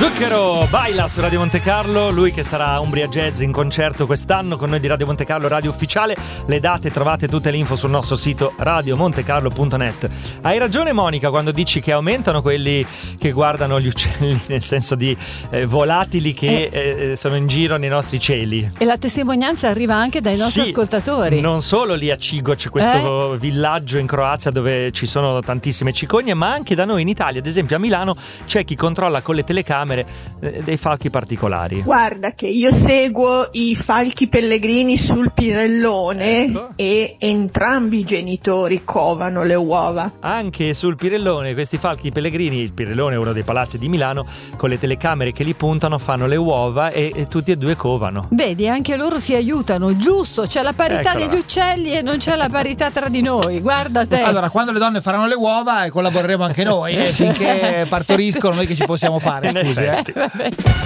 Zucchero baila su Radio Monte Carlo, lui che sarà Umbria Jazz in concerto quest'anno con noi di Radio Monte Carlo, radio ufficiale. Le date, trovate tutte le info sul nostro sito radiomontecarlo.net. Hai ragione Monica quando dici che aumentano quelli che guardano gli uccelli, nel senso di volatili che sono in giro nei nostri cieli. E la testimonianza arriva anche dai nostri ascoltatori. Non solo lì a Cigo c'è questo villaggio in Croazia dove ci sono tantissime cicogne, ma anche da noi in Italia, ad esempio a Milano, c'è chi controlla con le telecamere dei falchi particolari. Guarda che io seguo i falchi pellegrini sul Pirellone, ecco. E entrambi i genitori covano le uova. Anche sul Pirellone questi falchi pellegrini, il Pirellone è uno dei palazzi di Milano, con le telecamere che li puntano fanno le uova e tutti e due covano. Vedi, anche loro si aiutano, giusto, c'è la parità negli uccelli e non c'è la parità tra di noi, guarda te. Allora, quando le donne faranno le uova collaboreremo anche noi, finché partoriscono, noi che ci possiamo fare, scusi.